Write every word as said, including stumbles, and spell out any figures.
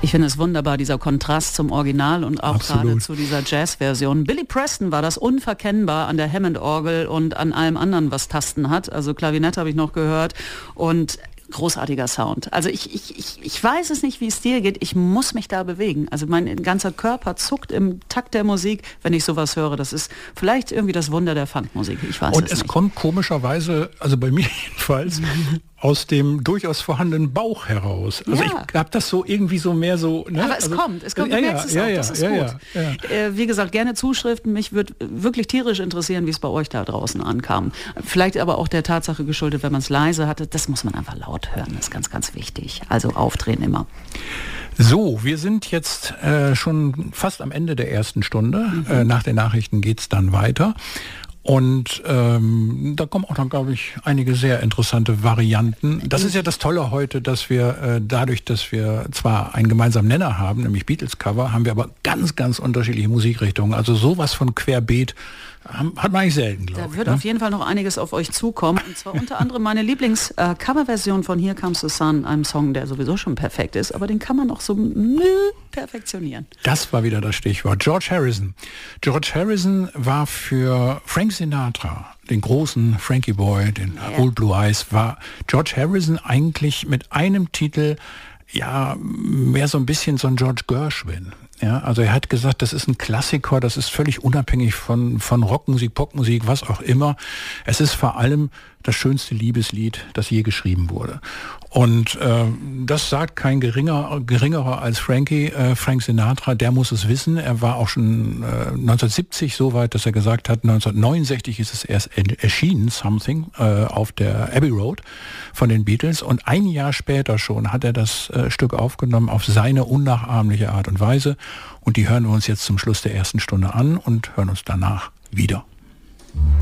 Ich finde es wunderbar, dieser Kontrast zum Original und auch Absolut. gerade zu dieser Jazz-Version. Billy Preston war das unverkennbar an der Hammond-Orgel und an allem anderen, was Tasten hat. Also Klavinett habe ich noch gehört und großartiger Sound. Also ich, ich, ich, ich weiß es nicht, wie es dir geht. Ich muss mich da bewegen. Also mein ganzer Körper zuckt im Takt der Musik, wenn ich sowas höre. Das ist vielleicht irgendwie das Wunder der Funkmusik. Ich weiß Und es es nicht. kommt komischerweise, also bei mir jedenfalls, aus dem durchaus vorhandenen Bauch heraus. Also Ja. ich habe das so irgendwie so mehr so... Ne? Aber es also, kommt, es kommt, ja, du ja, merkst es ja, auch, ja, das ist ja, gut. ja, ja. Äh, wie gesagt, gerne Zuschriften. Mich würde wirklich tierisch interessieren, wie es bei euch da draußen ankam. Vielleicht aber auch der Tatsache geschuldet, wenn man es leise hatte, das muss man einfach laut hören. Das ist ganz, ganz wichtig. Also aufdrehen immer. So, wir sind jetzt äh, schon fast am Ende der ersten Stunde. Mhm. Äh, nach den Nachrichten geht's dann weiter. Und ähm, da kommen auch dann, glaube ich, einige sehr interessante Varianten. Das ist ja das Tolle heute, dass wir äh, dadurch, dass wir zwar einen gemeinsamen Nenner haben, nämlich Beatles-Cover, haben wir aber ganz, ganz unterschiedliche Musikrichtungen. Also sowas von querbeet haben, hat man eigentlich selten, glaube ich. Da wird ne? auf jeden Fall noch einiges auf euch zukommen. Und zwar unter anderem meine Lieblings-Coverversion äh, von Here Comes the Sun, einem Song, der sowieso schon perfekt ist, aber den kann man noch so mh, perfektionieren. Das war wieder das Stichwort. George Harrison. George Harrison war für Frank Sinatra, den großen Frankie Boy, den Ja. Old Blue Eyes, war George Harrison eigentlich mit einem Titel ja mehr so ein bisschen so ein George Gershwin. Ja, also er hat gesagt, das ist ein Klassiker, das ist völlig unabhängig von, von Rockmusik, Popmusik, was auch immer. Es ist vor allem das schönste Liebeslied, das je geschrieben wurde. Und äh, das sagt kein geringer, geringerer als Frankie, äh, Frank Sinatra, der muss es wissen. Er war auch schon äh, neunzehnhundertsiebzig so weit, dass er gesagt hat, neunzehnhundertneunundsechzig ist es erst erschienen, Something, äh, auf der Abbey Road von den Beatles. Und ein Jahr später schon hat er das äh, Stück aufgenommen auf seine unnachahmliche Art und Weise. Und die hören wir uns jetzt zum Schluss der ersten Stunde an und hören uns danach wieder.